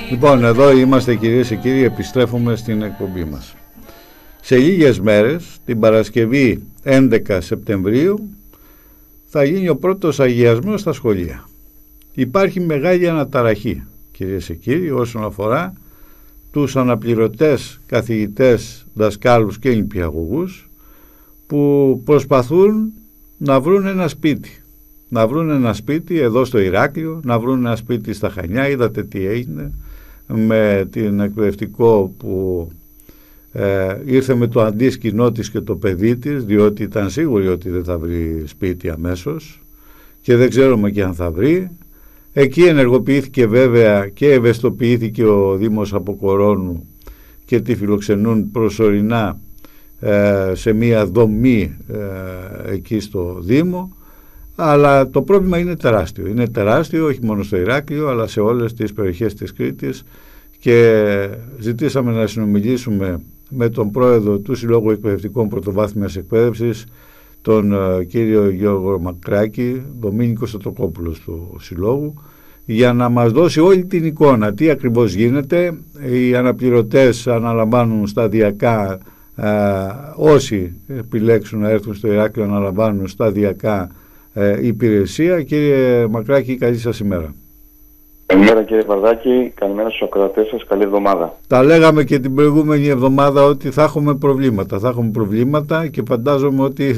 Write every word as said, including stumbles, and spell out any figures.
Λοιπόν, εδώ είμαστε κυρίες και κύριοι, επιστρέφουμε στην εκπομπή μας. Σε λίγες μέρες, την Παρασκευή έντεκα Σεπτεμβρίου, θα γίνει ο πρώτος αγιασμός στα σχολεία. Υπάρχει μεγάλη αναταραχή, κυρίες και κύριοι, όσον αφορά τους αναπληρωτές καθηγητές, δασκάλους και νηπιαγωγούς που προσπαθούν να βρουν ένα σπίτι. Να βρουν ένα σπίτι εδώ στο Ηράκλειο, να βρουν ένα σπίτι στα Χανιά. Είδατε τι έγινε με την εκπαιδευτικό που ε, ήρθε με το αντίσκηνό της και το παιδί της, διότι ήταν σίγουρη ότι δεν θα βρει σπίτι αμέσως και δεν ξέρουμε και αν θα βρει. Εκεί ενεργοποιήθηκε βέβαια και ευαισθητοποιήθηκε ο Δήμος Αποκορώνου και τη φιλοξενούν προσωρινά ε, σε μία δομή ε, εκεί στο Δήμο. Αλλά το πρόβλημα είναι τεράστιο. Είναι τεράστιο όχι μόνο στο Ηράκλειο αλλά σε όλες τις περιοχές της Κρήτης, και ζητήσαμε να συνομιλήσουμε με τον πρόεδρο του Συλλόγου Εκπαιδευτικών Πρωτοβάθμιας Εκπαίδευσης, τον uh, κύριο Γιώργο Μακράκη, Δομήνικος Σωτοκόπουλος του Συλλόγου, για να μας δώσει όλη την εικόνα, τι ακριβώς γίνεται. Οι αναπληρωτές αναλαμβάνουν σταδιακά, uh, όσοι επιλέξουν να έρθουν στο Ηράκλειο αναλαμβάνουν σταδιακά uh, υπηρεσία. Κύριε Μακράκη, καλή σας ημέρα. Καλημέρα κύριε Βαρδάκη, καλημέρα στους ακροατές σας, καλή εβδομάδα. Τα λέγαμε και την προηγούμενη εβδομάδα ότι θα έχουμε προβλήματα, θα έχουμε προβλήματα και φαντάζομαι ότι